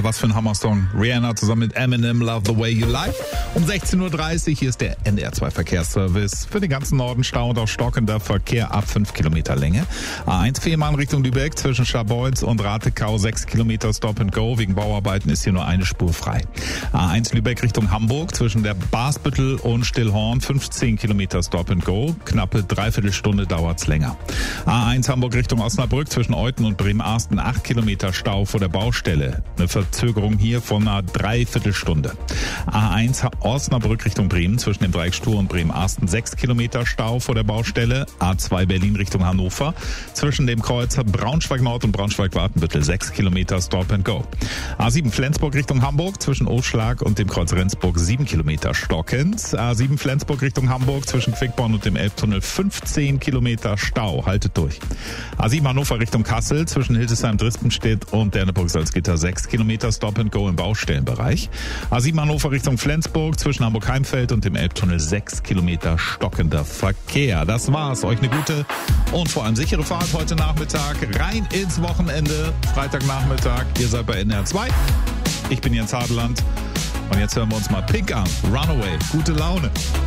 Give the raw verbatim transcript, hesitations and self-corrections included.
was für ein Hammer-Song. Rihanna zusammen mit Eminem, Love the Way You Like. Um sechzehn Uhr dreißig, hier ist der N D R zwei Verkehrsservice. Für den ganzen Norden Stau und auch stockender Verkehr ab fünf Kilometer Länge. A eins Fehmarn Richtung Lübeck zwischen Scharbeutz und Ratekau sechs Kilometer Stop and Go. Wegen Bauarbeiten ist hier nur eine Spur frei. A eins Lübeck Richtung Hamburg zwischen der Basbüttel und Stillhorn fünfzehn Kilometer Stop and Go. Knappe Dreiviertelstunde dauert's länger. A eins Hamburg Richtung Osnabrück zwischen Euten und Bremen-Arsten acht Kilometer Stau vor der Baustelle. Eine Verzögerung hier von einer Dreiviertelstunde. A eins Osnabrück Richtung Bremen zwischen dem Dreieck Stur und Bremen-Arsten sechs Kilometer Stau vor der Baustelle. A zwei Berlin Richtung Hannover zwischen dem Kreuzer Braunschweig-Nord und Braunschweig-Wartenbüttel sechs Kilometer Stop and Go. A sieben Flensburg Richtung Hamburg zwischen Oschlag und dem Kreuz Rendsburg sieben Kilometer stockend. A sieben Flensburg Richtung Hamburg zwischen Quickborn und dem Elbtunnel fünfzehn Kilometer Stau. Haltet durch. A sieben Hannover Richtung Kassel zwischen Hildesheim-Drispenstedt und Derneburg-Salzgitter sechs Kilometer Stop and Go im Baustellenbereich. A sieben Hannover Richtung Flensburg zwischen Hamburg-Heimfeld und dem Elbtunnel sechs Kilometer stockender Verkehr. Das war's. Euch eine gute und vor allem sichere Fahrt heute Nachmittag rein ins Wochenende. Freitagnachmittag. Ihr seid bei N D R zwei. Ich bin Jens Hadeland. Und jetzt hören wir uns mal Pink an. Runaway. Gute Laune.